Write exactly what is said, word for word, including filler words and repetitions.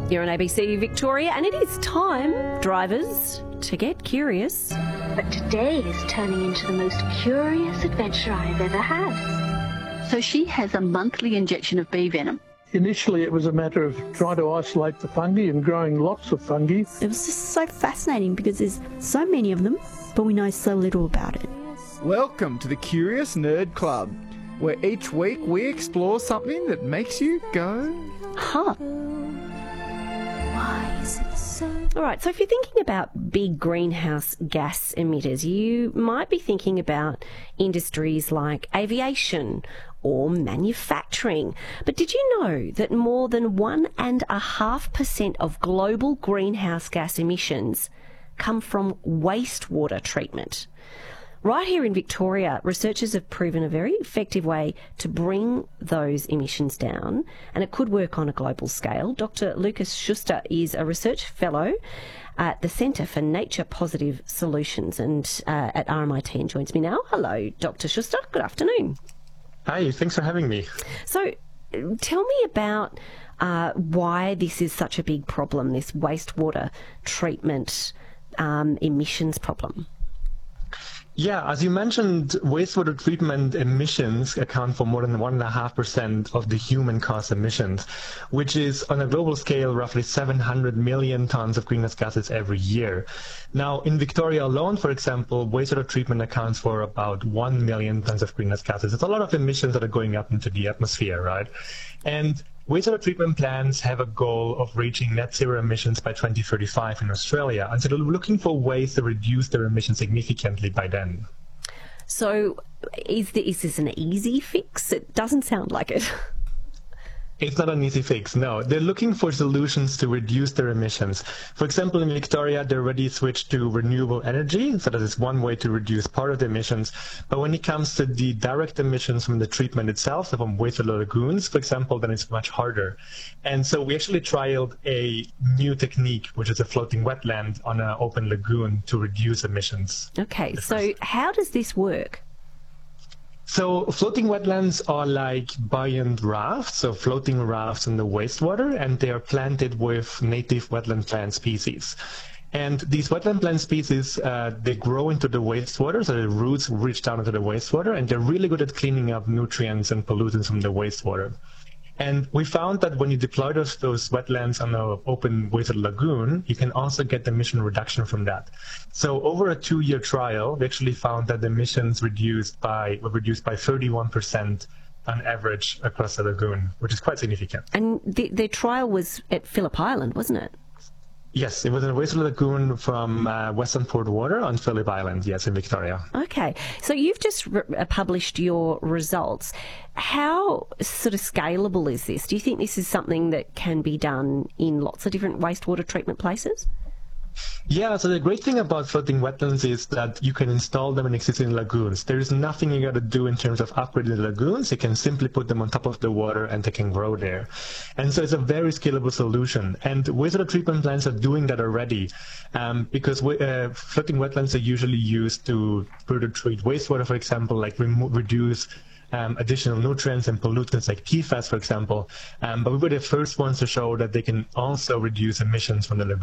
You're on A B C Victoria, and it is time, drivers, to get curious. But today is turning into the most curious adventure I've ever had. So she has a monthly injection of bee venom. Initially, it was a matter of trying to isolate the fungi and growing lots of fungi. It was just so fascinating because there's so many of them, but we know so little about it. Welcome to the Curious Nerd Club, where each week we explore something that makes you go, Huh. Why is it so? All right, so if you're thinking about big greenhouse gas emitters, you might be thinking about industries like aviation or manufacturing. But did you know that more than one and a half percent of global greenhouse gas emissions come from wastewater treatment? Right here in Victoria, researchers have proven a very effective way to bring those emissions down, and it could work on a global scale. Doctor Lucas Schuster is a research fellow at the Centre for Nature Positive Solutions and uh, at R M I T and joins me now. Hello, Doctor Schuster. Good afternoon. Hi, thanks for having me. So tell me about uh, why this is such a big problem, this wastewater treatment um, emissions problem. Yeah, as you mentioned, wastewater treatment emissions account for more than one and a half percent of the human-caused emissions, which is on a global scale roughly seven hundred million tons of greenhouse gases every year. Now, in Victoria alone, for example, wastewater treatment accounts for about one million tons of greenhouse gases. It's a lot of emissions that are going up into the atmosphere, right? And wastewater treatment plants have a goal of reaching net zero emissions by twenty thirty-five in Australia, and so they're looking for ways to reduce their emissions significantly by then. So is, the, is this an easy fix? It doesn't sound like it. It's not an easy fix, no. They're looking for solutions to reduce their emissions. For example, in Victoria, they already switched to renewable energy, so that is one way to reduce part of the emissions. But when it comes to the direct emissions from the treatment itself, so from wastewater lagoons, for example, then it's much harder. And so we actually trialed a new technique, which is a floating wetland on an open lagoon to reduce emissions. Okay, so how does this work? So floating wetlands are like buoyant rafts, so floating rafts in the wastewater, and they are planted with native wetland plant species. And these wetland plant species, uh, they grow into the wastewater, so the roots reach down into the wastewater, and they're really good at cleaning up nutrients and pollutants from the wastewater. And we found that when you deploy those, those wetlands on an open wastewater lagoon, you can also get emission reduction from that. So over a two-year trial, we actually found that the emissions reduced by were reduced by thirty-one percent on average across the lagoon, which is quite significant. And the, the trial was at Phillip Island, wasn't it? Yes, it was in a wastewater lagoon from uh, Western Port Water on Phillip Island, yes, in Victoria. Okay, so you've just re- published your results. How sort of scalable is this? Do you think this is something that can be done in lots of different wastewater treatment places? Yeah, so the great thing about floating wetlands is that you can install them in existing lagoons. There is nothing you got to do in terms of upgrading the lagoons. You can simply put them on top of the water and they can grow there. And so it's a very scalable solution. And wastewater treatment plants are doing that already um, because uh, floating wetlands are usually used to further treat wastewater, for example, like remo- reduce Um, additional nutrients and pollutants like P FAS, for example. Um, but we were the first ones to show that they can also reduce emissions from the lagoon.